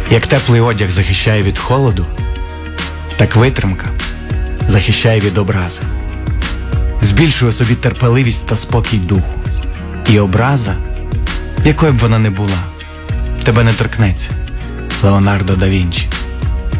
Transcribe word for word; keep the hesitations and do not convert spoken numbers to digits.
Як теплий одяг захищає від холоду, так витримка захищає від образи. Збільшує собі терпеливість та спокій духу. І образа, якою б вона не була, тебе не торкнеться. Леонардо да Вінчі.